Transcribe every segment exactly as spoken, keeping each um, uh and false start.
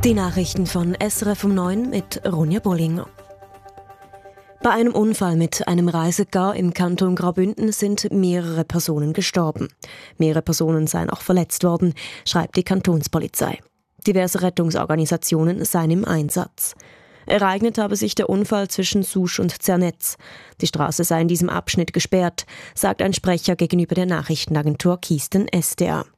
Die Nachrichten von S R F um neun mit Ronja Bollinger. Bei einem Unfall mit einem Reisegar im Kanton Graubünden sind mehrere Personen gestorben. Mehrere Personen seien auch verletzt worden, schreibt die Kantonspolizei. Diverse Rettungsorganisationen seien im Einsatz. Ereignet habe sich der Unfall zwischen Susch und Zernetz. Die Straße sei in diesem Abschnitt gesperrt, sagt ein Sprecher gegenüber der Nachrichtenagentur Kiesten S D A.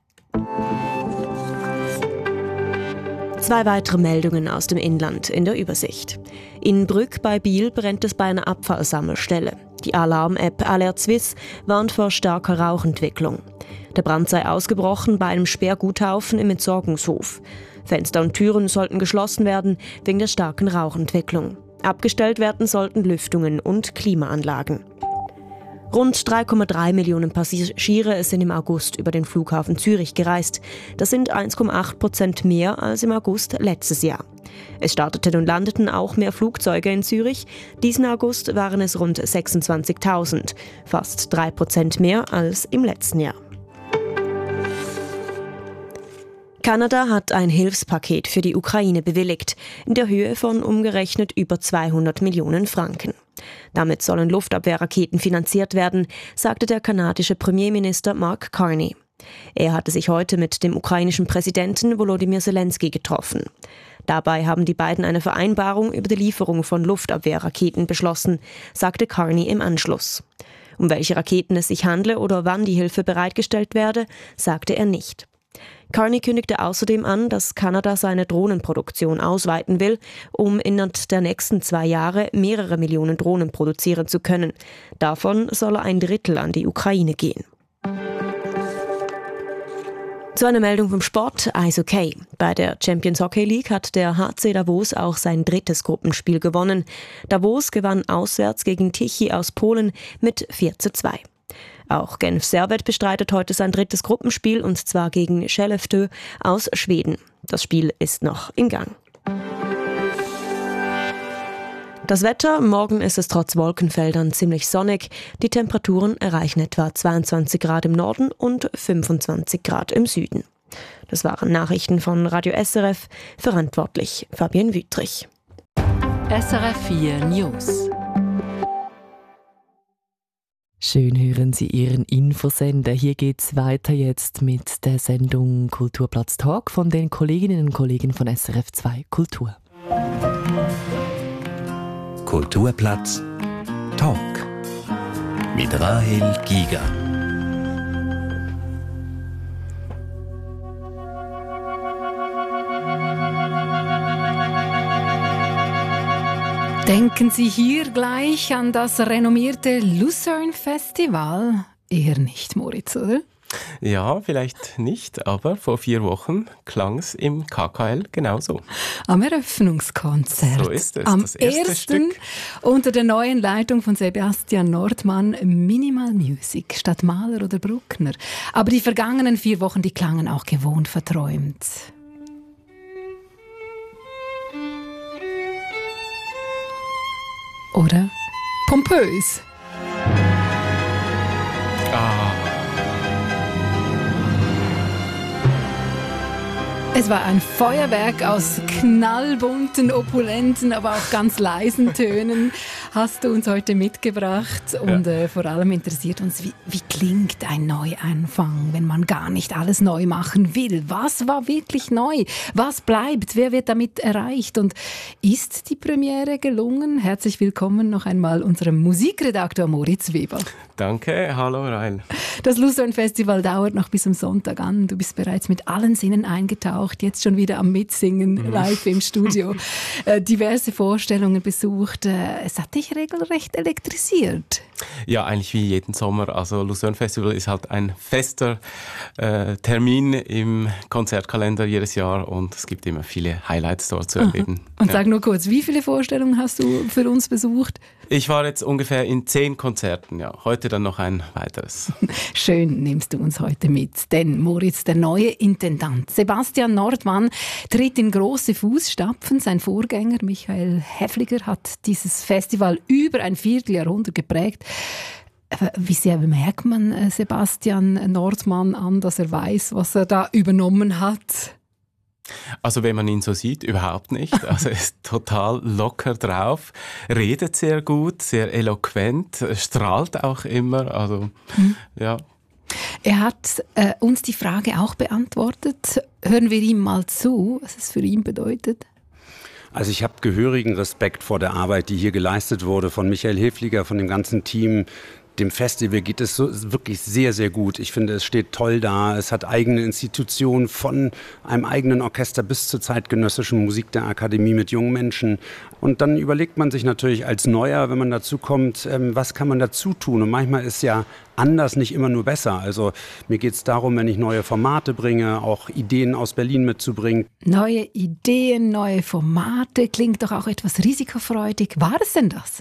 Zwei weitere Meldungen aus dem Inland in der Übersicht. In Brügg bei Biel brennt es bei einer Abfallsammelstelle. Die Alarm-App Alert Swiss warnt vor starker Rauchentwicklung. Der Brand sei ausgebrochen bei einem Sperrguthaufen im Entsorgungshof. Fenster und Türen sollten geschlossen werden wegen der starken Rauchentwicklung. Abgestellt werden sollten Lüftungen und Klimaanlagen. Rund drei Komma drei Millionen Passagiere sind im August über den Flughafen Zürich gereist. Das sind eins Komma acht Prozent mehr als im August letztes Jahr. Es starteten und landeten auch mehr Flugzeuge in Zürich. Diesen August waren es rund sechsundzwanzigtausend, fast drei Prozent mehr als im letzten Jahr. Kanada hat ein Hilfspaket für die Ukraine bewilligt, in der Höhe von umgerechnet über zweihundert Millionen Franken. Damit sollen Luftabwehrraketen finanziert werden, sagte der kanadische Premierminister Mark Carney. Er hatte sich heute mit dem ukrainischen Präsidenten Volodymyr Zelensky getroffen. Dabei haben die beiden eine Vereinbarung über die Lieferung von Luftabwehrraketen beschlossen, sagte Carney im Anschluss. Um welche Raketen es sich handle oder wann die Hilfe bereitgestellt werde, sagte er nicht. Carney kündigte außerdem an, dass Kanada seine Drohnenproduktion ausweiten will, um innerhalb der nächsten zwei Jahre mehrere Millionen Drohnen produzieren zu können. Davon soll ein Drittel an die Ukraine gehen. Zu einer Meldung vom Sport, Eishockey. Bei der Champions Hockey League hat der H C Davos auch sein drittes Gruppenspiel gewonnen. Davos gewann auswärts gegen Tichy aus Polen mit vier zu zwei. Auch Genf Servette bestreitet heute sein drittes Gruppenspiel, und zwar gegen Skellefteå aus Schweden. Das Spiel ist noch im Gang. Das Wetter: Morgen ist es trotz Wolkenfeldern ziemlich sonnig. Die Temperaturen erreichen etwa zweiundzwanzig Grad im Norden und fünfundzwanzig Grad im Süden. Das waren Nachrichten von Radio S R F, verantwortlich Fabienne Wüttrich. S R F vier News. Schön hören Sie Ihren Infosender. Hier geht's weiter jetzt mit der Sendung Kulturplatz Talk von den Kolleginnen und Kollegen von S R F zwei Kultur. Kulturplatz Talk mit Rahel Giger. Denken Sie hier gleich an das renommierte Lucerne Festival? Eher nicht, Moritz, oder? Ja, vielleicht nicht, aber vor vier Wochen klang es im K K L genauso. Am Eröffnungskonzert. So ist es, Am das erste ersten Stück. Unter der neuen Leitung von Sebastian Nordmann, Minimal Music statt Mahler oder Bruckner. Aber die vergangenen vier Wochen, die klangen auch gewohnt verträumt. Oder pompös. Ah. Es war ein Feuerwerk aus knallbunten, opulenten, aber auch ganz leisen Tönen. Hast du uns heute mitgebracht. Und ja. äh, vor allem interessiert uns, wie, wie klingt ein Neuanfang, wenn man gar nicht alles neu machen will? Was war wirklich neu? Was bleibt? Wer wird damit erreicht? Und ist die Premiere gelungen? Herzlich willkommen noch einmal unserem Musikredaktor Moritz Weber. Danke, hallo Rahel. Das Lucerne Festival dauert noch bis am Sonntag an. Du bist bereits mit allen Sinnen eingetaucht, jetzt schon wieder am Mitsingen, mhm. live im Studio. äh, diverse Vorstellungen besucht. Äh, es hat dich regelrecht elektrisiert. Ja, eigentlich wie jeden Sommer. Also Lucerne Festival ist halt ein fester äh, Termin im Konzertkalender jedes Jahr und es gibt immer viele Highlights dort zu erleben. Und ja. sag nur kurz, wie viele Vorstellungen hast du für uns besucht? Ich war jetzt ungefähr in zehn Konzerten, ja. Heute dann noch ein weiteres. Schön nimmst du uns heute mit, denn Moritz, der neue Intendant Sebastian Nordmann, tritt in große Fußstapfen. Sein Vorgänger Michael Häfliger hat dieses Festival über ein Vierteljahrhundert geprägt. Wie sehr merkt man Sebastian Nordmann an, dass er weiß, was er da übernommen hat? Also wenn man ihn so sieht, überhaupt nicht. Also er ist total locker drauf, redet sehr gut, sehr eloquent, strahlt auch immer. Also mhm. ja. Er hat äh, uns die Frage auch beantwortet. Hören wir ihm mal zu, was es für ihn bedeutet. Also ich habe gehörigen Respekt vor der Arbeit, die hier geleistet wurde von Michael Häfliger, von dem ganzen Team. Dem Festival geht es so, wirklich sehr, sehr gut. Ich finde, es steht toll da. Es hat eigene Institutionen von einem eigenen Orchester bis zur zeitgenössischen Musik der Akademie mit jungen Menschen. Und dann überlegt man sich natürlich als Neuer, wenn man dazu kommt, ähm, was kann man dazu tun? Und manchmal ist ja anders nicht immer nur besser. Also mir geht es darum, wenn ich neue Formate bringe, auch Ideen aus Berlin mitzubringen. Neue Ideen, neue Formate, klingt doch auch etwas risikofreudig. War es denn das?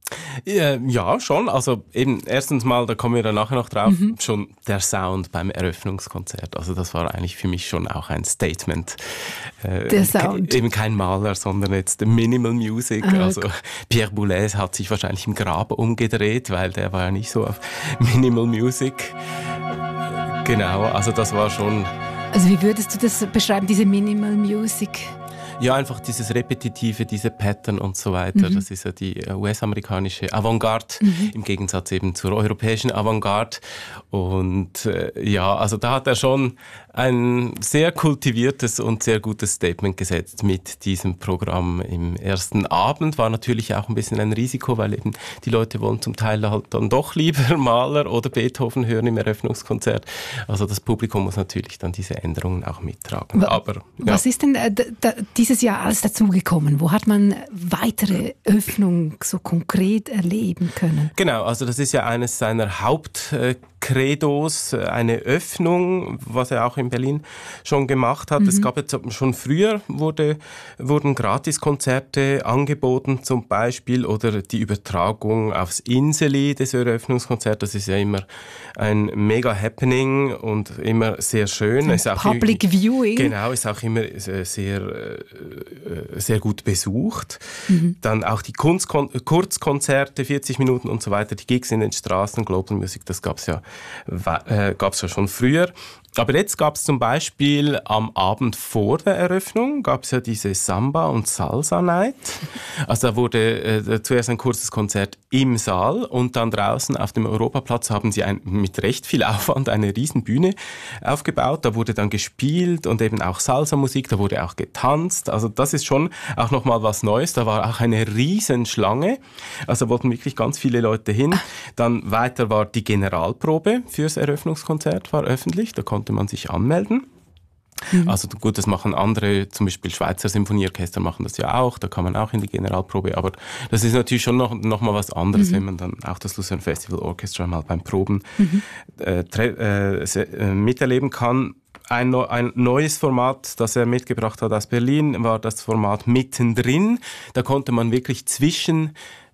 Ja, schon. Also eben erstens mal, da kommen wir dann nachher noch drauf, mhm. schon der Sound beim Eröffnungskonzert. Also das war eigentlich für mich schon auch ein Statement. Äh, der Sound. Eben kein Maler, sondern jetzt Minimal Music. Ah, also Pierre Boulez hat sich wahrscheinlich im Grab umgedreht, weil der war ja nicht so auf Minimal Music. Genau, also das war schon... Also wie würdest du das beschreiben, diese Minimal Music? Ja, einfach dieses Repetitive, diese Pattern und so weiter. Mhm. Das ist ja die U S-amerikanische Avantgarde, mhm. im Gegensatz eben zur europäischen Avantgarde. Und äh, ja, also da hat er schon ein sehr kultiviertes und sehr gutes Statement gesetzt mit diesem Programm. Im ersten Abend war natürlich auch ein bisschen ein Risiko, weil eben die Leute wollen zum Teil halt dann doch lieber Mahler oder Beethoven hören im Eröffnungskonzert. Also das Publikum muss natürlich dann diese Änderungen auch mittragen. Aber, ja. Was ist denn äh, da, dieses Jahr alles dazugekommen? Wo hat man weitere Öffnung so konkret erleben können? Genau, also das ist ja eines seiner Hauptcredos, eine Öffnung, was er auch in Berlin schon gemacht hat. Mhm. Es gab jetzt schon früher, wurde, wurden Gratiskonzerte angeboten zum Beispiel oder die Übertragung aufs Inseli des Eröffnungskonzerts. Das ist ja immer ein mega Happening und immer sehr schön. Ist auch Public im, Viewing. Genau, ist auch immer sehr, sehr gut besucht. Mhm. Dann auch die Kunstkon- Kurzkonzerte, vierzig Minuten und so weiter, die Gigs in den Straßen, Global Music, das gab es ja, äh, gab's ja schon früher. Aber jetzt gab es zum Beispiel am Abend vor der Eröffnung gab es ja diese Samba- und Salsa-Night. Also da wurde äh, zuerst ein kurzes Konzert im Saal und dann draußen auf dem Europaplatz haben sie ein, mit recht viel Aufwand eine riesen Bühne aufgebaut. Da wurde dann gespielt und eben auch Salsa-Musik, da wurde auch getanzt. Also das ist schon auch nochmal was Neues. Da war auch eine riesen Schlange. Also wollten wirklich ganz viele Leute hin. Dann weiter war die Generalprobe fürs Eröffnungskonzert, war öffentlich. Da konnte man sich anmelden. Mhm. Also gut, das machen andere, zum Beispiel Schweizer Symphonieorchester machen das ja auch, da kann man auch in die Generalprobe, aber das ist natürlich schon noch, noch mal was anderes, mhm. wenn man dann auch das Lucerne Festival Orchestra mal beim Proben mhm. äh, tre- äh, miterleben kann. Ein, ein neues Format, das er mitgebracht hat aus Berlin, war das Format Mittendrin. Da konnte man wirklich zwischen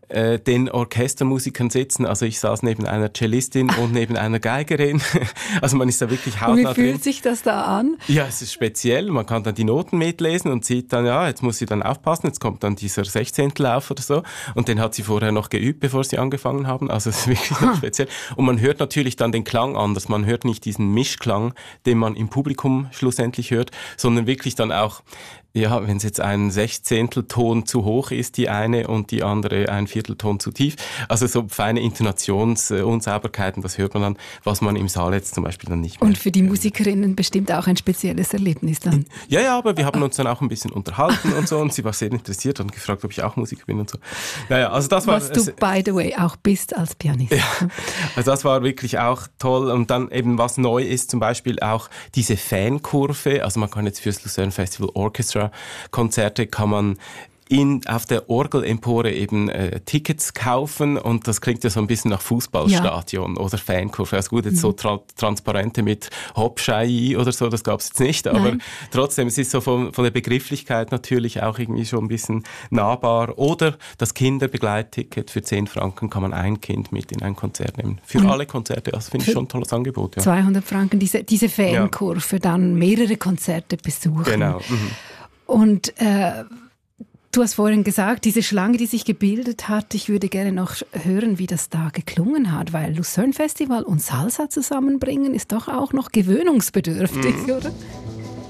den Orchestermusikern sitzen. Also ich saß neben einer Cellistin und neben einer Geigerin. Also man ist da wirklich hautnah drin. Und wie fühlt drin. sich das da an? Ja, es ist speziell. Man kann dann die Noten mitlesen und sieht dann, ja, jetzt muss sie dann aufpassen, jetzt kommt dann dieser Sechzehntellauf oder so. Und den hat sie vorher noch geübt, bevor sie angefangen haben. Also es ist wirklich huh. speziell. Und man hört natürlich dann den Klang anders. Man hört nicht diesen Mischklang, den man im Publikum schlussendlich hört, sondern wirklich dann auch, ja, wenn es jetzt ein Sechzehntelton zu hoch ist, die eine, und die andere ein Viertelton zu tief. Also so feine Intonationsunsauberkeiten, das hört man dann, was man im Saal jetzt zum Beispiel dann nicht mehr. Und für die Musikerinnen bestimmt auch ein spezielles Erlebnis dann. Ja, ja, aber wir haben uns dann auch ein bisschen unterhalten und so, und sie war sehr interessiert und gefragt, ob ich auch Musiker bin und so. Naja, also das war... Was du, by the way, auch bist als Pianist. Ja, also das war wirklich auch toll. Und dann eben, was neu ist, zum Beispiel auch diese Fankurve. Also man kann jetzt fürs Lucerne Festival Orchestra Konzerte kann man in, auf der Orgelempore eben äh, Tickets kaufen, und das klingt ja so ein bisschen nach Fußballstadion, ja, oder Fankurve. Also gut, jetzt mhm. so tra- Transparente mit Hopschei oder so, das gab es jetzt nicht, aber Nein. trotzdem, es ist so von, von der Begrifflichkeit natürlich auch irgendwie schon ein bisschen nahbar. Oder das Kinderbegleitticket für zehn Franken kann man ein Kind mit in ein Konzert nehmen. Für mhm. alle Konzerte, also finde ich schon ein tolles Angebot. Ja. zweihundert Franken, diese, diese Fankurve, ja. dann mehrere Konzerte besuchen. Genau. Mhm. Und äh, du hast vorhin gesagt, diese Schlange, die sich gebildet hat, ich würde gerne noch hören, wie das da geklungen hat, weil Lucerne Festival und Salsa zusammenbringen ist doch auch noch gewöhnungsbedürftig, mm. oder?